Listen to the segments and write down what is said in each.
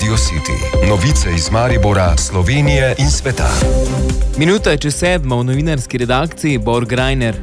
Radio City. Novice iz Maribora, Slovenije in sveta. Minuta je čez 7 v novinarski redakciji Bor Grajner.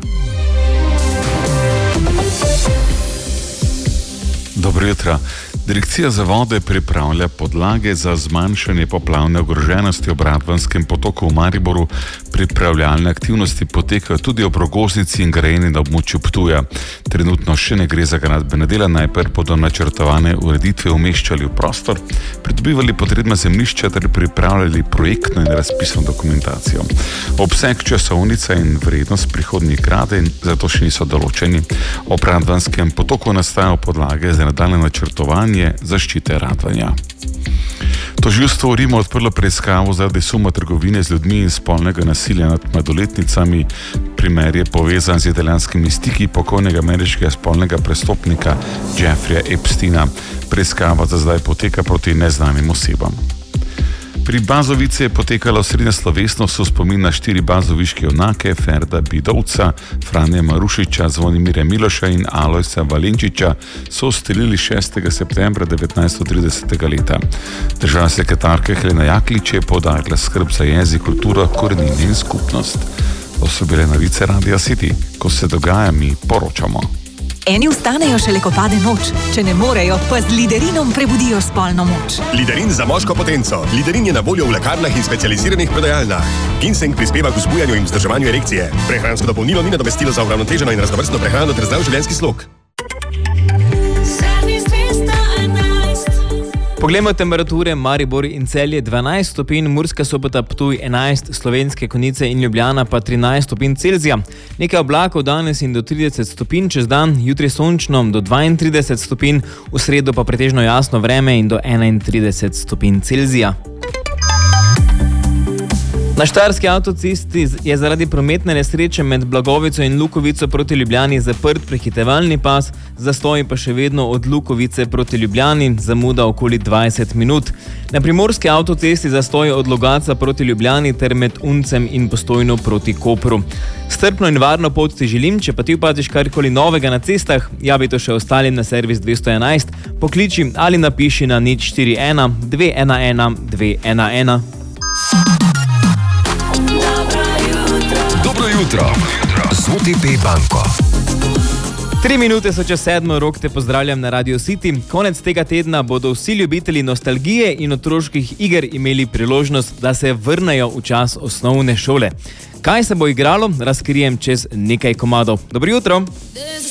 Dobro jutro. Direkcija za vode pripravlja podlage za zmanjšanje poplavne ogroženosti ob Radvanskem potoku v Mariboru. Pripravljalne aktivnosti potekajo tudi ob Rogoznici in Grajeni na območju Ptuja. Trenutno še ne gre za gradbene dela, najprej bodo načrtovane ureditve umeščali v prostor, pridobivali potrebna zemljišča ter pripravljali projektno in razpisno dokumentacijo. Obseg, časovnica in vrednost prihodnjih gradenj zato še niso določeni. Ob Radvanskem potoku nastajajo podlage za nadaljnje načrtovanje zaščite Radvanja. Tožilstvo v Rimu odprlo preiskavo zaradi suma trgovine z ljudmi in spolnega nasilja nad mladoletnicami. Primer je povezan z italijanskimi stiki pokojnega ameriškega spolnega prestopnika Jeffreya Epsteina. Preiskava za zdaj poteka proti neznanim osebam. Pri Bazovici je potekala osrednja slovesnost v spomin na 4 bazoviške junake, Ferda Bidovca, Franje Marušiča, Zvonimirja Miloša in Alojsa Valenčiča, so ustrelili 6. septembra 1930. leta. Državna sekretarka Helena Jaklič je poudarila skrb za jezik, kulturo, korenine in skupnost. To so bile novice Radia City. Ko se dogaja, mi poročamo. Eni vstanejo šele, ko pade noč. Če ne morejo, pa z Liderinom prebudijo spolno moč. Liderin za moško potenco. Liderin je na voljo v lekarnah in specializiranih prodajalnah. Ginseng prispeva k vzbujanju in vzdrževanju erekcije. Prehransko dopolnilo ni nadomestilo za uravnoteženo in raznovrstno prehrano ter zdrav življenjski slog. Poglejmo temperature: Maribor in Celje 12 stopinj, Murska Sobota, Ptuj 11, Slovenske Konjice in Ljubljana pa 13 stopinj Celzija. Nekaj oblakov danes in do 30 stopinj čez dan, jutri sončno do 32 stopinj, v sredo pa pretežno jasno vreme in do 31 stopinj Celzija. Na štajerski avtocesti je zaradi prometne nesreče med Blagovico in Lukovico proti Ljubljani zaprt prehitevalni pas, zastoji pa še vedno od Lukovice proti Ljubljani, zamuda okoli 20 minut. Na primorski avtocesti zastoji od Logatca proti Ljubljani ter med Uncem in Postojno proti Kopru. Strpno in varno pot ti želim, če pa ti opaziš karkoli novega na cestah, javi to še ostalim na servis 211, pokliči ali napiši na 041 211 211. Dobro jutro z OTP banko. 3 minute so čez 7, Rok te pozdravljam na Radio City. Konec tega tedna bodo vsi ljubitelji nostalgije in otroških iger imeli priložnost, da se vrnejo v čas osnovne šole. Kaj se bo igralo, razkrijem čez nekaj komadov. Dobro jutro!